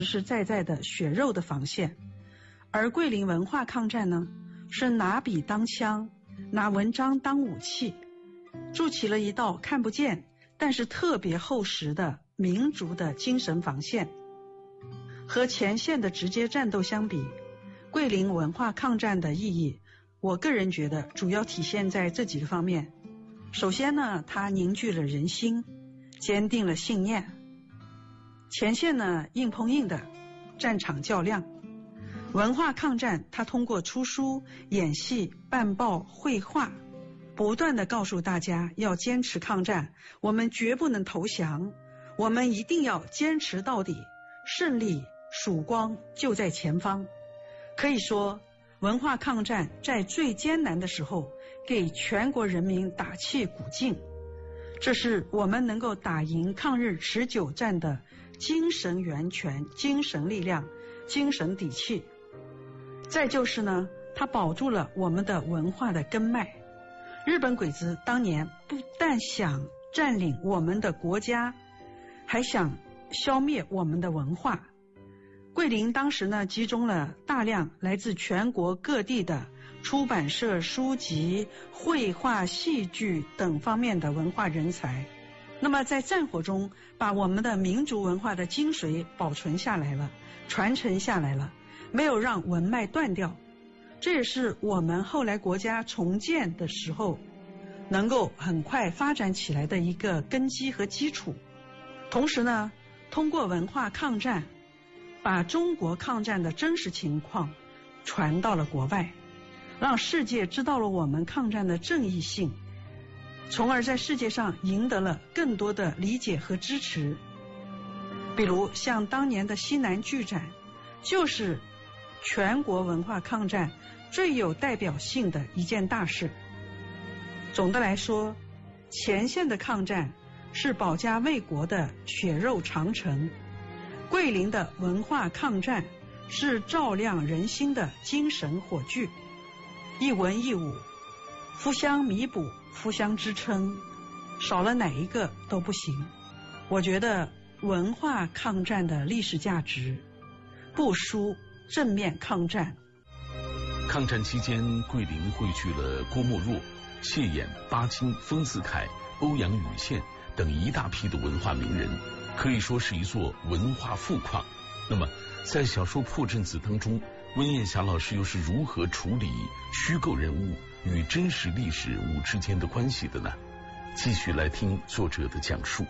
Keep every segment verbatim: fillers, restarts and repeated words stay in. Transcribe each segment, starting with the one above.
实在在的血肉的防线，而桂林文化抗战呢，是拿笔当枪，拿文章当武器，筑起了一道看不见但是特别厚实的民族的精神防线。和前线的直接战斗相比，桂林文化抗战的意义，我个人觉得主要体现在这几个方面。首先呢，它凝聚了人心，坚定了信念。前线呢，硬碰硬的战场较量。文化抗战，它通过出书、演戏、办报、绘画，不断的告诉大家要坚持抗战，我们绝不能投降，我们一定要坚持到底，胜利曙光就在前方。可以说，文化抗战在最艰难的时候给全国人民打气鼓劲，这是我们能够打赢抗日持久战的精神源泉、精神力量、精神底气。再就是呢，它保住了我们的文化的根脉。日本鬼子当年不但想占领我们的国家，还想消灭我们的文化。桂林当时呢，集中了大量来自全国各地的出版社、书籍、绘画、戏剧等方面的文化人才。那么在战火中，把我们的民族文化的精髓保存下来了，传承下来了，没有让文脉断掉。这也是我们后来国家重建的时候能够很快发展起来的一个根基和基础。同时呢，通过文化抗战，把中国抗战的真实情况传到了国外，让世界知道了我们抗战的正义性，从而在世界上赢得了更多的理解和支持。比如像当年的西南剧展，就是全国文化抗战最有代表性的一件大事。总的来说，前线的抗战是保家卫国的血肉长城，桂林的文化抗战是照亮人心的精神火炬。一文一武，互相弥补，互相支撑，少了哪一个都不行。我觉得文化抗战的历史价值不输正面抗战。 抗战期间，桂林汇聚了郭沫若、谢衍、巴金、丰子恺、欧阳予宪等一大批的文化名人，可以说是一座文化富矿。那么在小说《破阵子》当中，温艳霞老师又是如何处理虚构人物与真实历史人物之间的关系的呢？继续来听作者的讲述。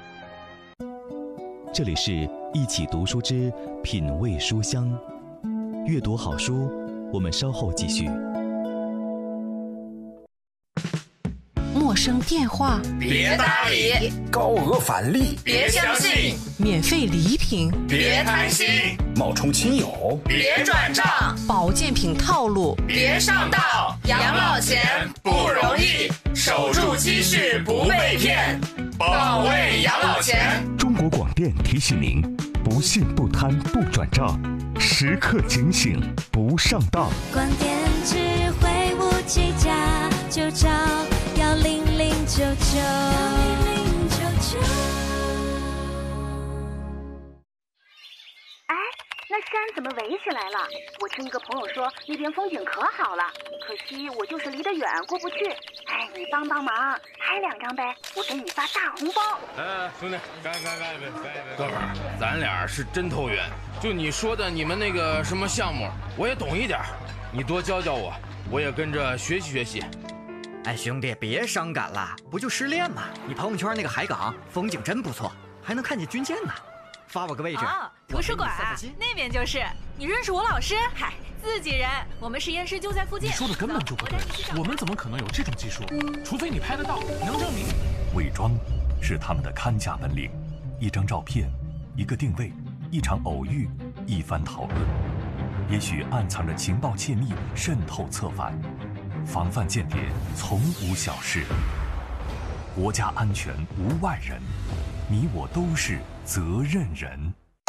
这里是一起读书之品味书香，阅读好书，我们稍后继续。 陌生电话别搭理， 高额返利别相信， 免费礼品别贪心， 冒充亲友别转账， 保健品套路别上当。养老钱不容易，守住积蓄不被骗，保卫养老钱。 中国广电提醒您：不信不贪不转账，时刻警醒不上当。 广电智慧无计价，就找幺零零九九。 哎，那山怎么围起来了？我听一个朋友说那边风景可好了，可惜我就是离得远过不去。哎，你帮帮忙，拍两张呗，我给你发大红包。 哎，兄弟，干干干一杯，干一杯。哥们儿，咱俩是真投缘。就你说的你们那个什么项目，我也懂一点，你多教教我，我也跟着学习学习。 哎，兄弟，别伤感了，不就失恋吗？你朋友圈那个海港风景真不错，还能看见军舰呢。发我个位置。 哦，图书馆啊，那边就是。你认识我老师？嗨，自己人，我们实验室就在附近。 你说的根本就不对，我们怎么可能有这种技术？除非你拍得到，能证明。 伪装是他们的看家本领，一张照片，一个定位，一场偶遇，一番讨论，也许暗藏着情报窃密渗透策反。防范间谍从无小事，国家安全无外人，你我都是责任人。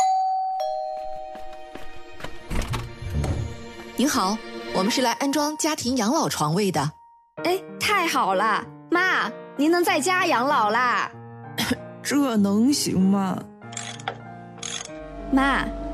您好，我们是来安装家庭养老床位的。 哎，太好了，妈，您能在家养老啦？ 这能行吗？ 妈，